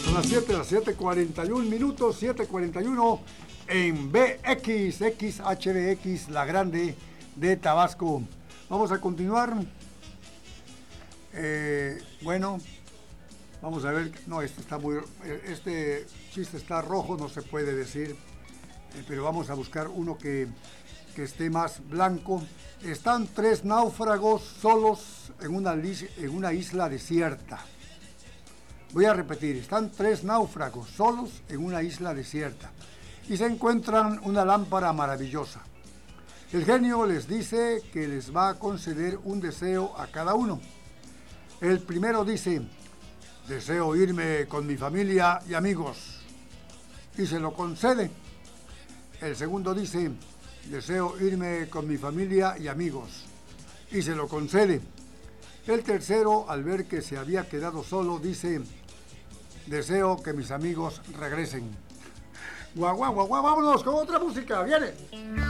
las 7:41 minutos, 7:41 en XHBX, la grande de Tabasco. Vamos a continuar. Bueno, vamos a ver. No, este chiste está rojo, no se puede decir. Pero vamos a buscar uno que esté más blanco. Están 3 náufragos solos en una isla desierta. Voy a repetir, están 3 náufragos solos en una isla desierta y se encuentran una lámpara maravillosa. El genio les dice que les va a conceder un deseo a cada uno. El primero dice: deseo irme con mi familia y amigos, y se lo concede. El segundo dice: deseo irme con mi familia y amigos, y se lo concede. El tercero, al ver que se había quedado solo, dice: deseo que mis amigos regresen. Guau, guau, guau, guau, vámonos con otra música, viene.